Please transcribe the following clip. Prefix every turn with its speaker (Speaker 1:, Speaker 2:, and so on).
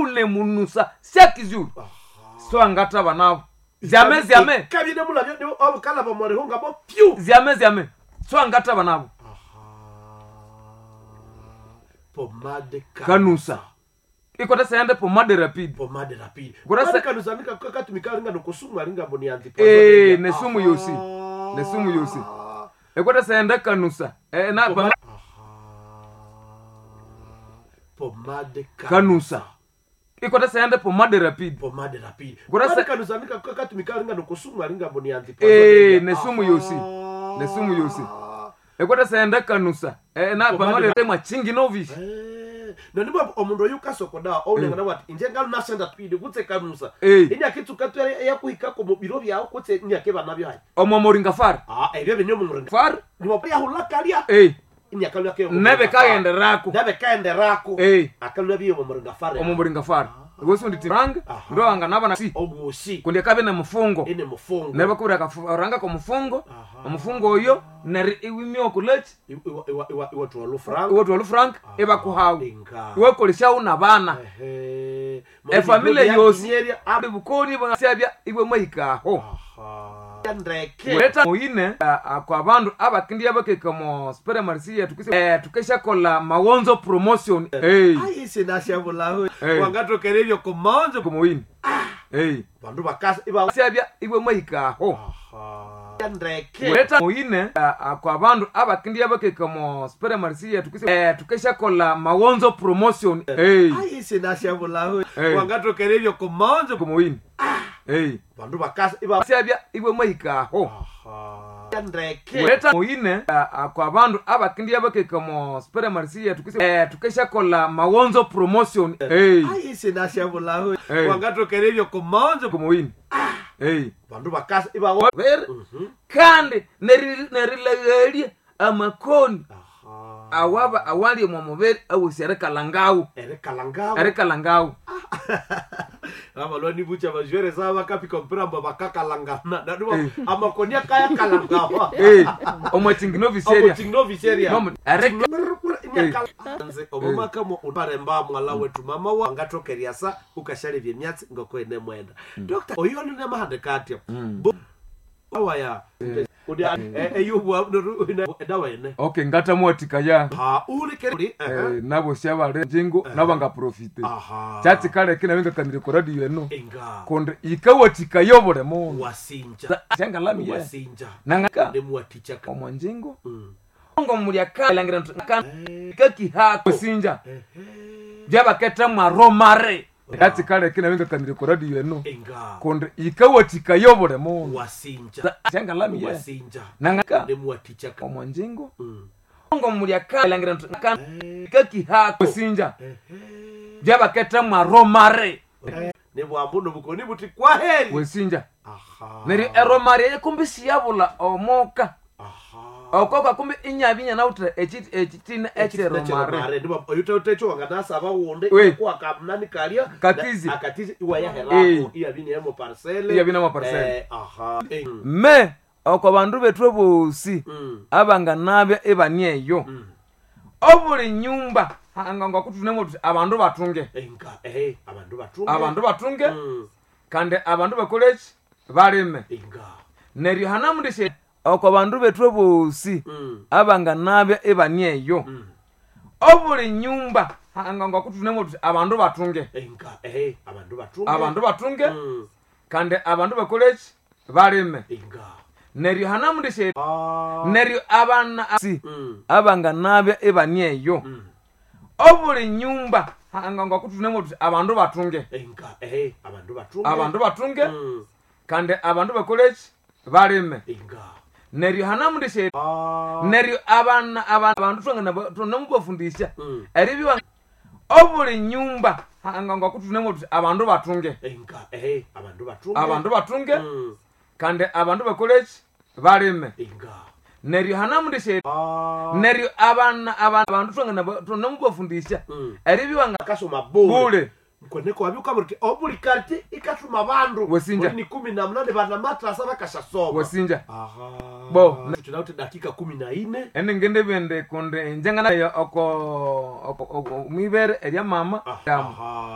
Speaker 1: ule munusa syakizuru so angata banabo ziame
Speaker 2: kabine mulavyo ni obukala bomore hunga bo piu
Speaker 1: ziame so angata banabo
Speaker 2: pomade
Speaker 1: kanusa iko tasa yande pomade rapide
Speaker 2: kurasa kanusa nika katumika ringa no kusumwa ringa boni antipa
Speaker 1: ne sumu yosi iko tasa yande kanusa na
Speaker 2: pomade
Speaker 1: kanusa iko tasa yande pomade rapide
Speaker 2: kurasa kanusa nika katumika ringa no kusumwa ringa boni antipa
Speaker 1: ne sumu yosi iko tasa yande kanusa na pomade tema chingi novi
Speaker 2: naniba omundo yukasokoda oulengana wati injenga nasenda twide gutse kanusa inya kitu katwere yakuhika ko mubiro byawo kutse nyake banabyo hayi
Speaker 1: omomoringa far
Speaker 2: ebyo binyo muringa
Speaker 1: far
Speaker 2: ni mopya hulakalia inya kalwa ke
Speaker 1: nebe kaende rako
Speaker 2: akalwa biyo
Speaker 1: omomoringa far gosu ndi tiranga ndo anga naba na si
Speaker 2: ogusi
Speaker 1: kundi kabe na mufungo
Speaker 2: ine mufungo
Speaker 1: nebe kubira karanga ko mufungo omufungo oyo nari iwimyo kuleti
Speaker 2: iwa tuwalu
Speaker 1: frank eba kuhawu iwe kolisha una bana familia yosi abe bukoni bangasabya iwe mahikaho Leta moine kwa bandu abakindi abakeka mo spera marisia tukesha kola mawonzo promotion
Speaker 2: ayise nashabula wangato kerevyo ko mawonzo
Speaker 1: ko moine
Speaker 2: bandu bakasa iba
Speaker 1: sabya iwe mahikaho Leta moine kwa bandu abakindi abakeka mo spera marisia tukesha kola mawonzo promotion
Speaker 2: ayise nashabula wangato kerevyo ko mawonzo
Speaker 1: ko moine
Speaker 2: bandu bakasa iba
Speaker 1: sabya iwe mahikaho Leta moine kwa bandu abakindi abakeka mo spera marisia tukesha kola mawonzo promotion
Speaker 2: ayise nashabula wangato kerevyo ko mawonzo
Speaker 1: ko moine
Speaker 2: bandu bakasa iba
Speaker 1: ver kandi nerilagelie amakoni awaba awali mu mubere awusereka langau
Speaker 2: amaloni bucha bajwere sawa kapi kompera babakaka langana dadwa amakonia kaya kalangao
Speaker 1: omotingno viseria areka
Speaker 2: nze oboma kama uparemba mwala wetu mama wa ngatokeria sa ukashale byemyatsi ngoko ene mwenda doctor oyo ne mahande katya awaya udia eyubu abdu dawa ene
Speaker 1: okay ngata mwatika ya
Speaker 2: uli keri
Speaker 1: nabo syabale jingo nabanga profite chati kale kina wenga kanire ko radio eno konde ikawatika yobole mo
Speaker 2: wasinja
Speaker 1: cyanga lami
Speaker 2: wasinja
Speaker 1: nanga
Speaker 2: ndemu waticha
Speaker 1: kama njingo ngo mulya kalangira kaki hako sinja jaba keta maromare kati kale kina wenga kanire ko radio eno konde ikawatika yobole mo
Speaker 2: wasinja
Speaker 1: cyanga lami
Speaker 2: wasinja
Speaker 1: nanga
Speaker 2: ndemu waticha
Speaker 1: kama njingo ngo mulya kalangira kaki hako sinja jaba keta maromare
Speaker 2: nebo ambuno bukoni buti kwa heri
Speaker 1: wesinja neri eromare kumbisi yabula omoka okoka kumbi inyabinya na utre echitina echeromare
Speaker 2: ndipo yutecho wangadasa abawonde kwa kamnani kalia akatizi iwa ya herako iyabini yemo parcelle
Speaker 1: me oko bandu betwe bosi abanga nabya ebanieyo obuli nyumba anganga kutunemo abantu batunge abantu batunge kandi abantu bakolechi balime neryo hanamudishe oko bandu betwe bosi abanga nabya ebanieyo obuli nyumba anganga kutunemo abantu batunge abantu batunge kandi abantu bakolechi balime neryo hanamudishe neryo abana abanga nabya ebanieyo obuli nyumba anganga kutunemo abantu batunge abantu batunge kandi abantu bakolechi balime neryo hanamudishe neryo abana abantu tunamubafundisha eribiwa obuli nyumba anganga kutunemo abantu batunge abantu batunge kandi abantu bakolechi balime neryo hanamudishe neryo abana abantu tunamubafundisha eribiwa
Speaker 2: kasoma bule
Speaker 1: koneko
Speaker 2: abyuka burke obuli karte ikatuma bandu
Speaker 1: wesinja
Speaker 2: ni 18 bana matrasa bakashasoma
Speaker 1: wesinja bo
Speaker 2: tunauta dakika 14
Speaker 1: ene ngende bende konde njengana oko mibere eria mama